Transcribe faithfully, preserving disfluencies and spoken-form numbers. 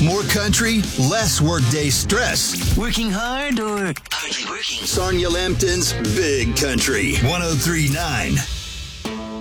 More country, less workday stress. Working hard or hardly working? Sonia Lambton's Big Country. one oh three point nine